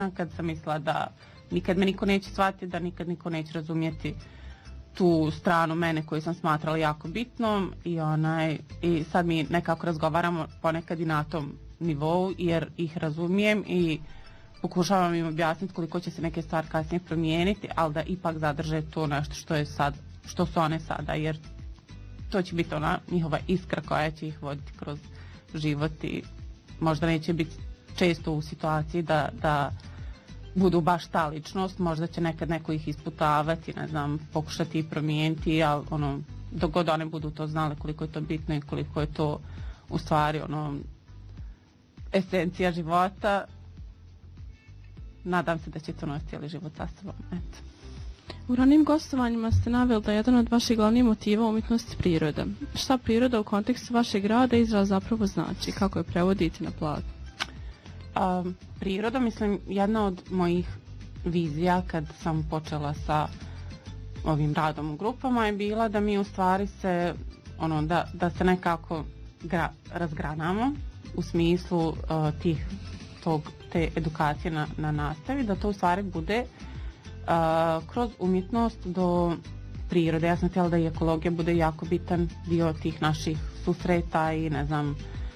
kad sam mislila da nikad me niko neće shvatiti, da nikad niko neće razumjeti tu stranu mene koju sam smatrala jako bitnom i sad mi nekako razgovaramo ponekad i na tom nivou jer ih razumijem i pokušavam im objasniti koliko će se neke stvari kasnije promijeniti, ali da ipak zadrže to nešto što su one sada, jer to će biti ona njihova iskra koja će ih voditi kroz život i možda neće biti često u situaciji da budu baš ta ličnost, možda će nekad neko ih isputavati, ne znam, pokušati i promijeniti, ali dok god one budu to znale koliko je to bitno i koliko je to u stvari esencija života, nadam se da će to nositi cijeli život sa sobom. Eto. U ranim gostovanjima ste naveli da je jedan od vaših glavnih motiva umjetnost priroda. Šta priroda u kontekstu vašeg rada izraz zapravo znači? Kako je prevodite na platnu? Priroda, mislim, jedna od mojih vizija kad sam počela sa ovim radom u grupama je bila da mi u stvari se, da se nekako razgranamo u smislu te edukacije na nastavi, da to u stvari bude kroz umjetnost do prirode. Ja sam htjela da i ekologija bude jako bitan dio tih naših susreta i ne znam,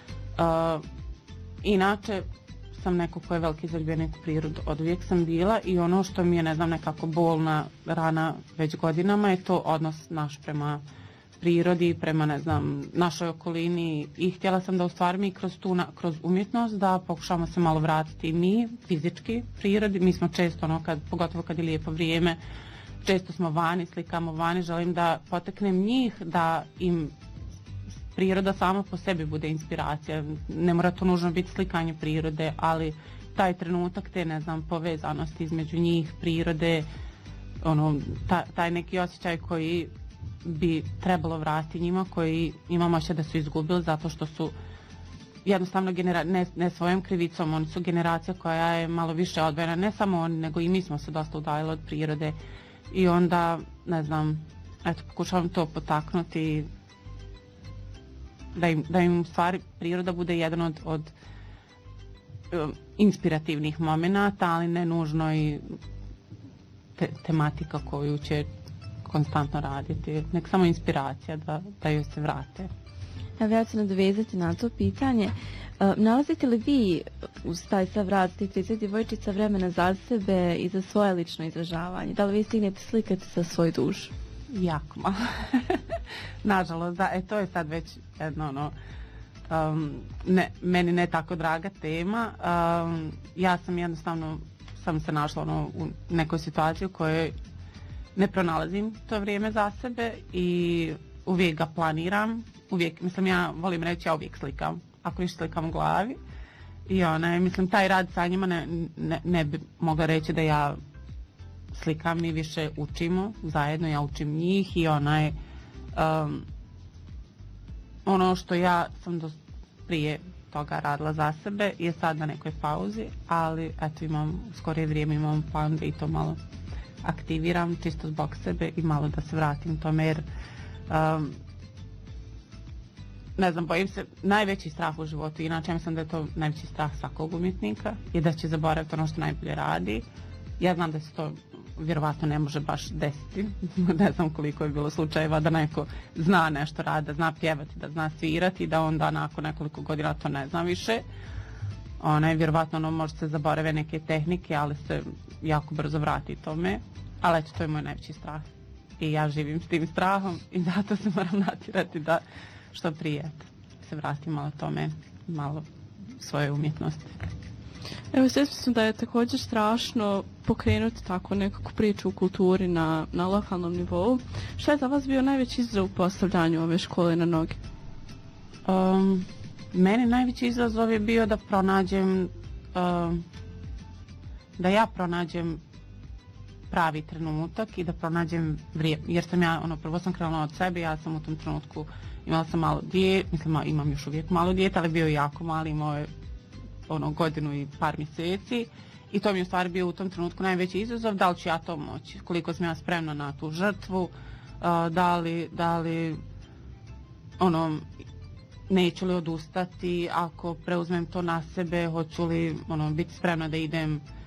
inače sam neko ko je veliki zaljubljenik u prirodu, od uvijek sam bila i ono što mi je, ne znam, nekako bolna rana već godinama je to odnos naš prema prirodi, prema, ne znam, našoj okolini i htjela sam da u stvari mi kroz umjetnost da pokušamo se malo vratiti mi fizički prirodi. Mi smo često, pogotovo kad je lijepo vrijeme, često smo vani, slikamo vani, želim da poteknem njih, da im priroda sama po sebi bude inspiracija. Ne mora to nužno biti slikanje prirode, ali taj trenutak te, ne znam, povezanosti između njih, prirode, taj neki osjećaj koji bi trebalo vratiti njima, koji imamo osjećaj da su izgubili zato što su jednostavno ne svojom krivicom, oni su generacija koja je malo više odvojena, ne samo oni, nego i mi smo se dosta udaljili od prirode i onda, ne znam, eto, pokušavam to potaknuti da im u stvari priroda bude jedan od inspirativnih momenata, ali ne nužno i tematika koju će konstantno raditi, nek samo inspiracija da joj se vrate. Evo ja ću nadovezati na to pitanje. Nalazite li vi uz taj sav rad tih 30 djevojčica vremena za sebe i za svoje lično izražavanje? Da li vi stignete slikati sa svoju dušu? Jako malo. Nažalost, da, to je sad već jedno meni ne tako draga tema. Ja sam jednostavno se našla u nekoj situaciji u kojoj ne pronalazim to vrijeme za sebe i uvijek ga planiram. Mislim, ja volim reći, ja uvijek slikam. Ako ništa slikam u glavi. I mislim, taj rad sa njima ne bi mogla reći da ja slikam, mi više učimo zajedno, ja učim njih i ono što ja sam prije toga radila za sebe je sad na nekoj pauzi, ali eto u skorije vrijeme imam plan da i to malo aktiviram čisto zbog sebe i malo da se vratim tome jer ne znam, bojim se, najveći strah u životu, inače mislim da je to najveći strah svakog umjetnika je da će zaboraviti ono što najbolje radi. Ja znam da se to vjerovatno ne može baš desiti, ne znam koliko je bilo slučajeva da neko zna nešto radi, da zna pjevati, da zna svirati i da onda nakon nekoliko godina to ne zna više. Vjerovatno može se zaborave neke tehnike, ali se jako brzo vrati tome, ali eto, to je moj najveći strah i ja živim s tim strahom i zato se moram natjerati da što prije se vratim malo tome, malo svoje umjetnosti. Evo, svjesna sam da je također strašno pokrenuti tako nekakvu priču u kulturi na lokalnom nivou. Šta je za vas bio najveći izazov u postavljanju ove škole na noge? Meni najveći izazov je bio da pronađem, da ja pronađem pravi trenutak i da pronađem vrijeme. Jer sam ja, prvo sam krenula od sebe, ja sam u tom trenutku imala sam malo dijete, mislim imam još uvijek malo dijete, ali bio jako mali, imao je godinu i par mjeseci i to mi je u stvari bio u tom trenutku najveći izazov, da li ću ja to moći, koliko sam ja spremna na tu žrtvu, da li neću li odustati ako preuzmem to na sebe, hoću li biti spremna da idem